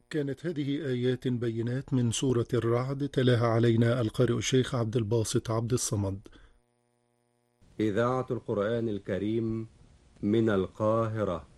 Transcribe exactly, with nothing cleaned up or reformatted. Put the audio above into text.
كانت هذه آيات بينات من سورة الرعد، تلاها علينا القارئ الشيخ عبد الباسط عبد الصمد. إذاعة القرآن الكريم من القاهرة.